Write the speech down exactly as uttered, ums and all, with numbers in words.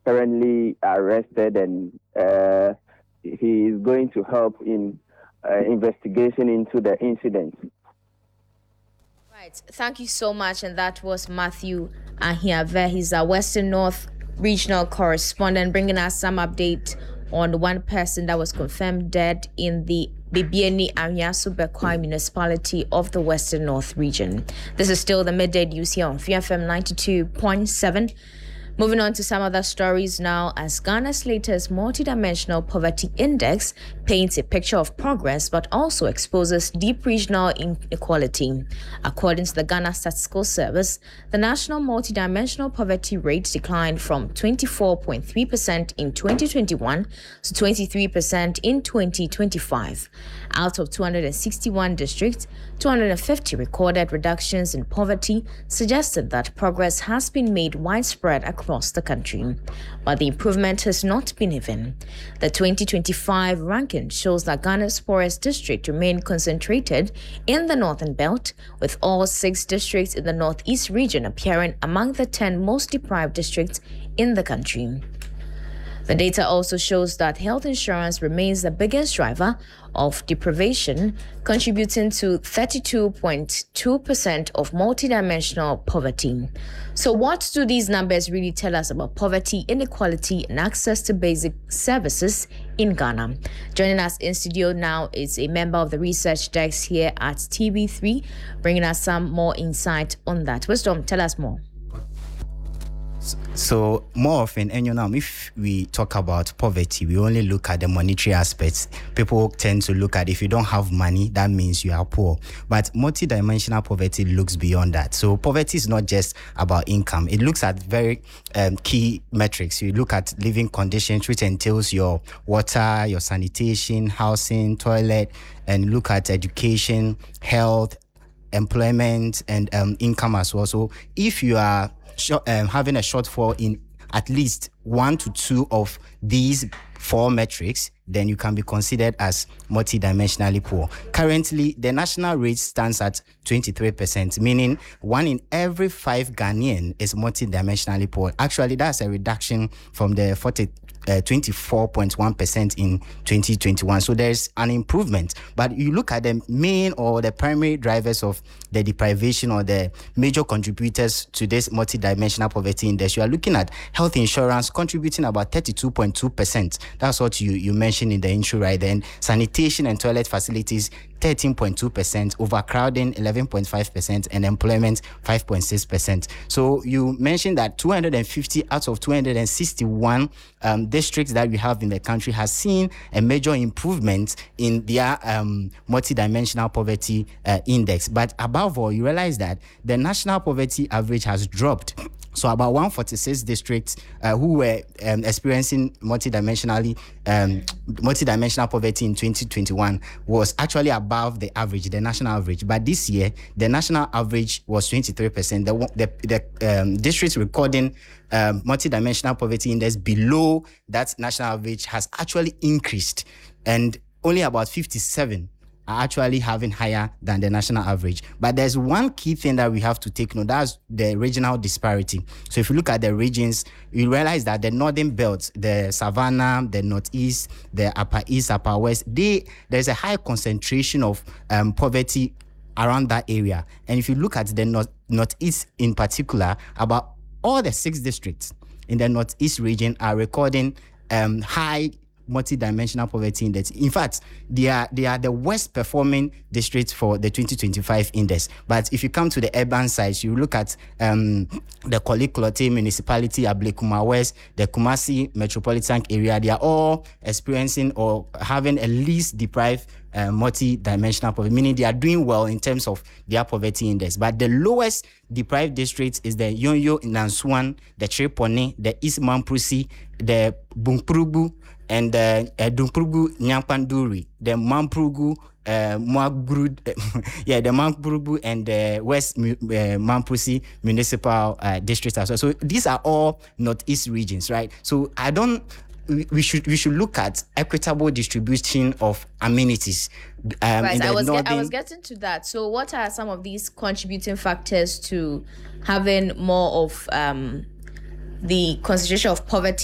currently arrested, and uh, he is going to help in uh, investigation into the incident. Right. Thank you so much. And that was Matthew Ahiave. He's a Western North regional correspondent, bringing us some update on one person that was confirmed dead in the Bibiani Anyasu Bekwai municipality of the Western North region. This is still the midday news here on V F M ninety-two point seven. Moving on to some other stories now, as Ghana's latest multidimensional poverty index paints a picture of progress but also exposes deep regional inequality. According to the Ghana Statistical Service, the national multidimensional poverty rate declined from twenty-four point three percent in twenty twenty-one to twenty-three percent in twenty twenty-five. Out of two hundred sixty-one districts, two hundred fifty recorded reductions in poverty, suggesting that progress has been made widespread across the country. But the improvement has not been even. The twenty twenty-five ranking shows that Ghana's poorest district remain concentrated in the Northern Belt, with all six districts in the Northeast region appearing among the ten most deprived districts in the country. The data also shows that health insurance remains the biggest driver of deprivation, contributing to thirty-two point two percent of multidimensional poverty. So what do these numbers really tell us about poverty, inequality, and access to basic services in Ghana? Joining us in studio now is a member of the research desk here at T V three, bringing us some more insight on that. Wisdom, tell us more. So more often, and you know, if we talk about poverty, we only look at the monetary aspects. People tend to look at if you don't have money, that means you are poor. But multidimensional poverty looks beyond that. So poverty is not just about income. It looks at very um, key metrics. You look at living conditions, which entails your water, your sanitation, housing, toilet, and look at education, health, employment, and um, income as well. So if you are Short, um, having a shortfall in at least one to two of these four metrics, then you can be considered as multidimensionally poor. Currently, the national rate stands at twenty-three percent, meaning one in every five Ghanaian is multidimensionally poor. Actually, that's a reduction from the forty, uh, twenty-four point one percent in twenty twenty-one. So there's an improvement. But you look at the main or the primary drivers of the deprivation or the major contributors to this multidimensional poverty index, you are looking at health insurance contributing about thirty-two point two percent. That's what you, you mentioned in the intro right then. Sanitation and toilet facilities, thirteen point two percent, overcrowding, eleven point five percent, and employment, five point six percent. So you mentioned that two hundred fifty out of two hundred sixty-one um, districts that we have in the country has seen a major improvement in their um, multidimensional poverty uh, index. But above all, you realize that the national poverty average has dropped. So about one hundred forty-six districts uh, who were um, experiencing multidimensionally um, multidimensional poverty in twenty twenty-one was actually above the average, the national average. But this year, the national average was twenty-three percent. The the, the um, districts recording um, multidimensional poverty index below that national average has actually increased, and only about fifty-seven are actually having higher than the national average. But there's one key thing that we have to take note, that's the regional disparity. So if you look at the regions, you realize that the northern belt, the savannah, the northeast, the upper east, upper west, they there's a high concentration of um, poverty around that area. And if you look at the north northeast in particular, about all the six districts in the northeast region are recording um, high multidimensional poverty index. In fact, they are they are the worst performing districts for the twenty twenty-five index. But if you come to the urban sides, you look at um, the Korle Klottey municipality, Ablekuma West, the Kumasi metropolitan area, they are all experiencing or having a least deprived uh, multi-dimensional poverty, meaning they are doing well in terms of their poverty index. But the lowest deprived districts is the Yonyo Nansuan, the Trepone, the East Mamprusi, the Bunkpurugu, and the uh, Dumprugu Nyampanduri, the Mamprugu, uh, Mwagru, yeah, the Mamprugu and the West uh, Mamprusi municipal uh, districts as well. So these are all northeast regions, right? So I don't. We should we should look at equitable distribution of amenities. Um, right, I was northern... get, I was getting to that. So, what are some of these contributing factors to having more of um, the concentration of poverty